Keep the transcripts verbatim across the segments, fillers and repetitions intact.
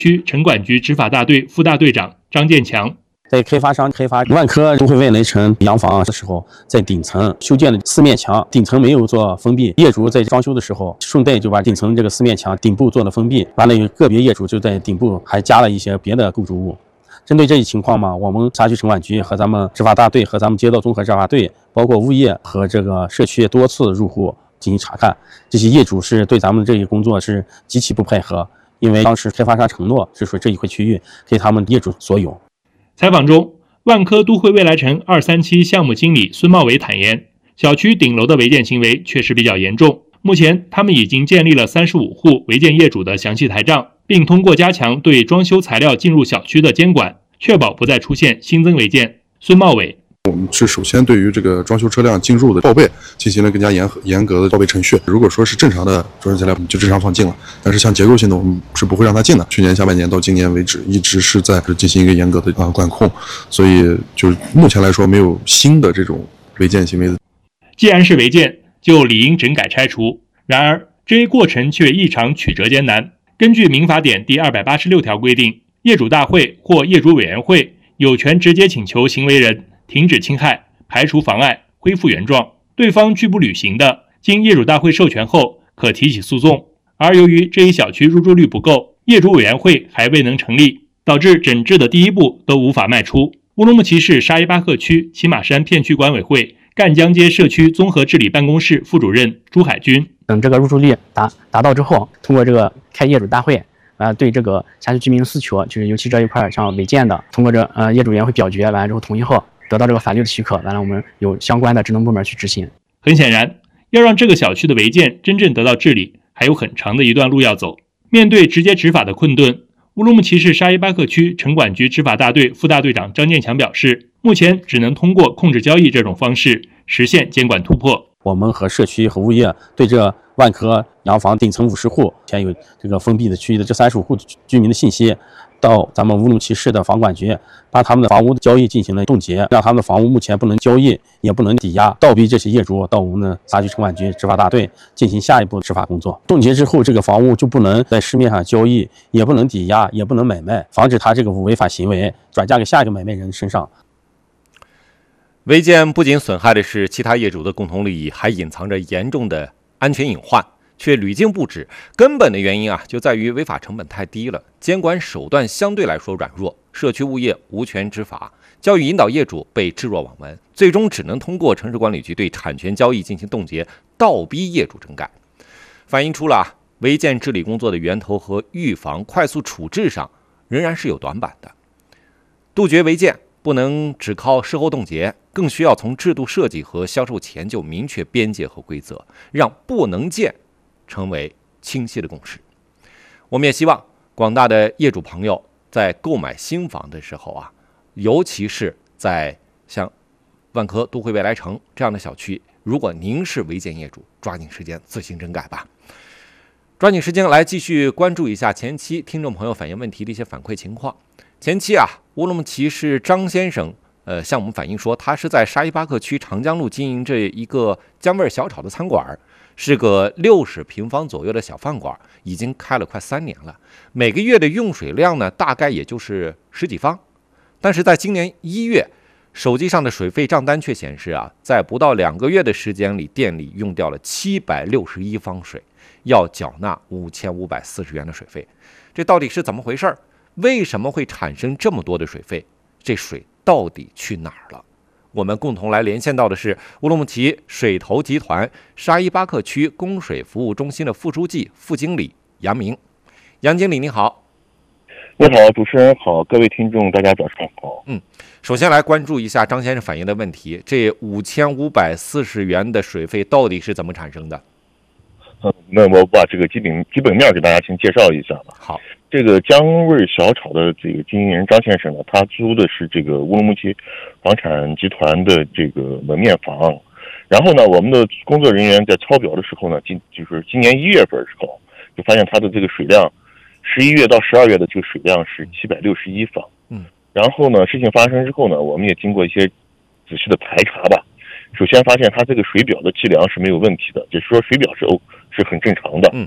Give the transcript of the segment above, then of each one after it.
区城管局执法大队副大队长张建强。 在开发商开发万科都会未来城洋房的时候，在顶层修建了四面墙，顶层没有做封闭，业主在装修的时候顺带就把顶层这个四面墙顶部做了封闭，完了有个别业主就在顶部还加了一些别的构筑物。针对这一情况嘛，我们辖区城管局和咱们执法大队和咱们街道综合执法队，包括物业和这个社区多次入户进行查看，这些业主是对咱们这一工作是极其不配合，因为当时开发商承诺是说这一块区域给他们业主所有。 采访中，万科都会未来城二三期项目经理孙茂伟坦言，小区顶楼的违建行为确实比较严重。目前，他们已经建立了三十五户违建业主的详细台账，并通过加强对装修材料进入小区的监管，确保不再出现新增违建。孙茂伟。 我们是首先对于这个装修车辆进入的报备进行了更加严严格的报备程序。如果说是正常的装修材料，就正常放进了；但是像结构性的，我们是不会让它进的。去年下半年到今年为止，一直是在进行一个严格的啊管控，所以就是目前来说没有新的这种违建行为。 既然是违建，就理应整改拆除。然而这一过程却异常曲折艰难。根据民法典第二百八十六条规定，业主大会或业主委员会有权直接请求行为人停止侵害、排除妨碍、恢复原状，对方拒不履行的，经业主大会授权后可提起诉讼。而由于这一小区入住率不够，业主委员会还未能成立，导致整治的第一步都无法迈出。乌鲁木齐市沙依巴克区骑马山片区管委会赣江街社区综合治理办公室副主任朱海军： 等这个入住率达达到之后，通过这个开业主大会。呃，对这个辖区居民的诉求，就是尤其这一块像违建的，通过这呃业主委员会表决完了之后同意后，得到这个法律的许可，完了我们有相关的职能部门去执行。 很显然，要让这个小区的违建真正得到治理，还有很长的一段路要走。面对直接执法的困顿，乌鲁木齐市沙依巴克区城管局执法大队副大队长张建强表示，目前只能通过控制交易这种方式实现监管突破。 我们和社区和物业对这万科洋房顶层五十户前有这个封闭的区域的这三十五户居民的信息，到咱们乌鲁木齐市的房管局，把他们的房屋的交易进行了冻结，让他们的房屋目前不能交易，也不能抵押，倒逼这些业主到我们的辖区城管局执法大队进行下一步执法工作。冻结之后，这个房屋就不能在市面上交易，也不能抵押，也不能买卖，防止他这个违法行为转嫁给下一个买卖人身上。 违建不仅损害的是其他业主的共同利益，还隐藏着严重的安全隐患，却屡禁不止。根本的原因啊，就在于违法成本太低了，监管手段相对来说软弱，社区物业无权执法，教育引导业主被置若罔闻，最终只能通过城市管理局对产权交易进行冻结，倒逼业主整改，反映出了啊违建治理工作的源头和预防、快速处置上仍然是有短板的。杜绝违建不能只靠事后冻结，更需要从制度设计和销售前就明确边界和规则，让不能建成为清晰的共识。我们也希望广大的业主朋友在购买新房的时候啊，尤其是在像万科都会未来城这样的小区，如果您是违建业主，抓紧时间自行整改吧。抓紧时间来继续关注一下前期听众朋友反映问题的一些反馈情况。前期啊，乌鲁木齐市张先生呃向我们反映说，他是在沙依巴克区长江路经营着一个江味小炒的餐馆，是个六十平方左右的小饭馆，已经开了快三年了，每个月的用水量呢大概也就是十几方。但是在今年一月，手机上的水费账单却显示啊，在不到两个月的时间里，店里用掉了七百六十一方水，要缴纳五千五百四十元的水费。这到底是怎么回事？为什么会产生这么多的水费？这水到底去哪儿了？我们共同来连线到的是乌鲁木齐水投集团沙依巴克区供水服务中心的副书记、副经理杨明。杨经理您好。 你好，主持人好，各位听众大家早上好。 嗯，首先来关注一下张先生反映的问题，这五千五百四十元的水费到底是怎么产生的？ 嗯，那我把这个基本基本面给大家先介绍一下吧。 好， 这个江味小炒的这个经营人张先生呢，他租的是这个乌鲁木齐房产集团的这个门面房。然后呢，我们的工作人员在抄表的时候呢，今就是今年一月份的时候，就发现他的这个水量，十一月到十二月的这个水量是七百六十一方。 嗯， 然后呢，事情发生之后呢，我们也经过一些仔细的排查吧。首先发现它这个水表的计量是没有问题的，就是说水表是 O 是很正常的。 嗯，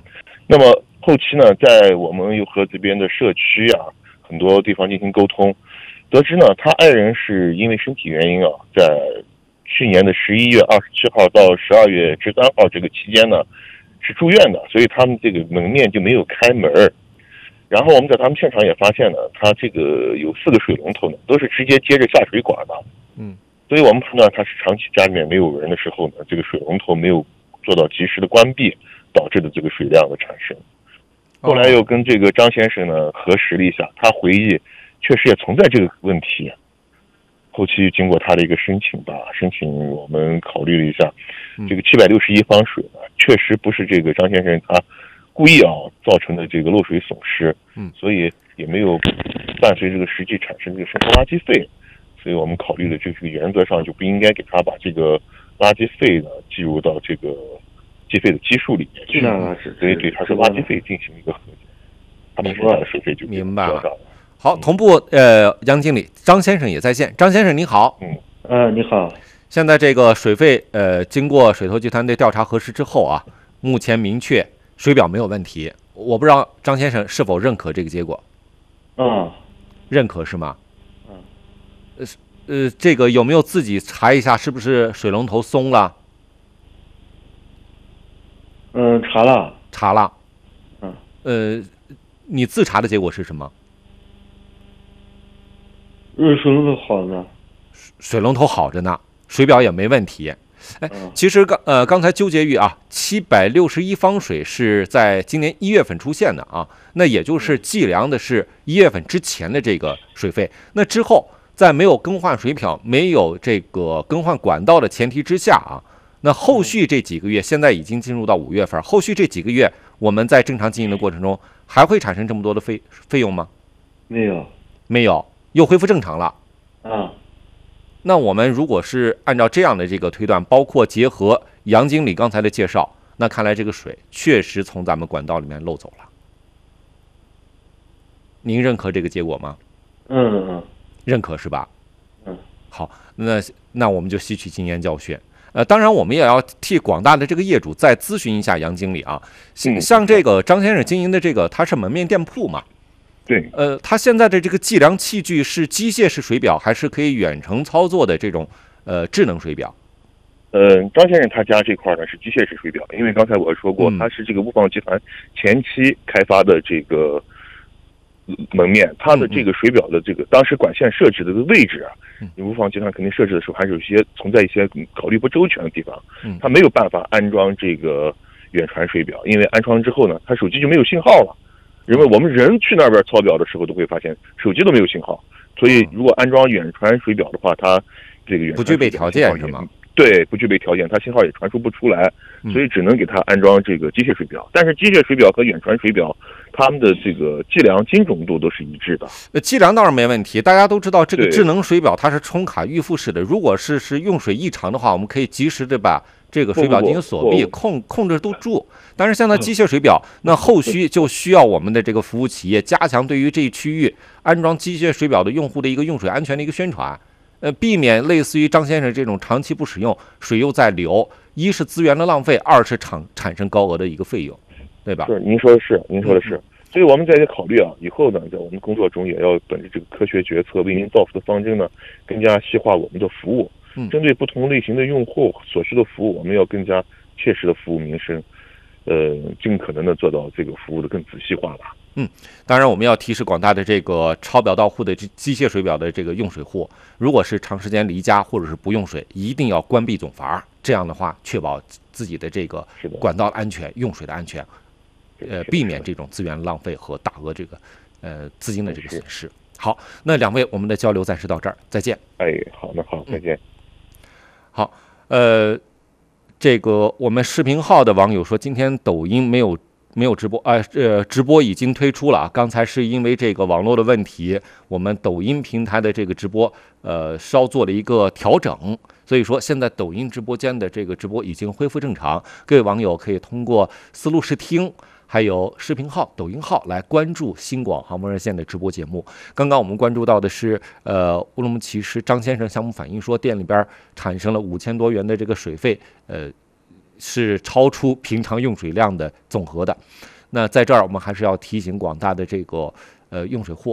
那么后期呢，在我们又和这边的社区啊很多地方进行沟通，得知呢，他爱人是因为身体原因啊，在去年的十一月二十七号到十二月十三号这个期间呢，是住院的，所以他们这个门面就没有开门。然后我们在他们现场也发现呢，他这个有四个水龙头呢，都是直接接着下水管的。 嗯， 所以我们判断他是长期家里面没有人的时候呢，这个水龙头没有做到及时的关闭，导致的这个水量的产生。后来又跟这个张先生呢核实了一下，他回忆确实也存在这个问题。后期经过他的一个申请吧，申请我们考虑了一下，这个七百六十一方水呢，确实不是这个张先生他故意啊造成的这个漏水损失， 嗯， 所以也没有伴随这个实际产生这个生活垃圾费，所以我们考虑了这个原则上就不应该给他把这个垃圾费呢计入到这个计费的基数里面去，所以对他是垃圾费进行一个核减，他们剩下的水费就明白了。好，同步呃，杨经理，张先生也在线。张先生你好， 嗯， 呃，你好。 现在这个水费呃，经过水头集团的调查核实之后啊，目前明确水表没有问题。我不知道张先生是否认可这个结果？ 嗯， 认可是吗？ 嗯， 呃呃，这个有没有自己查一下是不是水龙头松了？ 嗯，查了。 查了。 嗯。 呃，你自查的结果是什么？ 嗯，水龙头好呢， 水龙头好着呢，水表也没问题。哎，其实刚呃刚才纠结于啊，七百六十一方水是在今年一月份出现的啊，那也就是计量的是一月份之前的这个水费。那之后在没有更换水表、没有这个更换管道的前提之下啊，那后续这几个月，现在已经进入到五月份，后续这几个月我们在正常经营的过程中，还会产生这么多的费费用吗？ 没有， 没有。又恢复正常了， 啊， 那我们如果是按照这样的这个推断，包括结合杨经理刚才的介绍，那看来这个水确实从咱们管道里面漏走了。您认可这个结果吗？ 嗯嗯， 认可是吧？ 嗯， 好，那那我们就吸取经验教训。呃，当然我们也要替广大的这个业主再咨询一下杨经理啊，像像这个张先生经营的这个，他是门面店铺嘛？ 对， 呃，它现在的这个计量器具是机械式水表，还是可以远程操作的这种呃智能水表？ 呃，张先生他家这块呢是机械式水表，因为刚才我说过，他是这个物放集团前期开发的这个门面，它的这个水表的这个当时管线设置的这个位置啊，你物放集团肯定设置的时候还是有一些存在一些考虑不周全的地方，它没有办法安装这个远传水表，因为安装之后呢，它手机就没有信号了。因为我们人去那边操表的时候，都会发现手机都没有信号，所以如果安装远传水表的话，它这个远传不具备条件是吗？ 对，不具备条件，它信号也传输不出来，所以只能给它安装这个机械水表。但是机械水表和远传水表，它们的这个计量精准度都是一致的。 呃，计量当然没问题，大家都知道这个智能水表它是充卡预付式的，如果是是用水异常的话，我们可以及时的把这个水表进行锁闭，控控制都住。但是像那机械水表，那后续就需要我们的这个服务企业加强对于这一区域安装机械水表的用户的一个用水安全的一个宣传，呃，避免类似于张先生这种长期不使用，水又在流，一是资源的浪费，二是产产生高额的一个费用，对吧？ 是，您说的是，您说的是。所以我们在这考虑啊，以后呢，在我们工作中也要本着这个科学决策、为民造福的方针呢，更加细化我们的服务。嗯，针对不同类型的用户所需的服务，我们要更加切实的服务民生，呃，尽可能的做到这个服务的更仔细化吧。 嗯，当然我们要提示广大的这个超表到户的机械水表的这个用水户，如果是长时间离家或者是不用水，一定要关闭总阀，这样的话确保自己的这个管道安全、用水的安全，呃，避免这种资源浪费和大额这个呃资金的这个损失。好，那两位我们的交流暂时到这儿，再见。 哎，好，那好，再见。 嗯好，呃，这个我们视频号的网友说，今天抖音没有没有直播，呃，呃，直播已经推出了啊。刚才是因为这个网络的问题，我们抖音平台的这个直播，呃，稍做了一个调整，所以说现在抖音直播间的这个直播已经恢复正常。各位网友可以通过思路视听，还有视频号、抖音号来关注新广航模热线的直播节目。刚刚我们关注到的是，呃，乌鲁木齐市张先生向我们反映说，店里边产生了五千多元的这个水费，呃，是超出平常用水量的总和的。 那在这儿我们还是要提醒广大的这个呃用水户。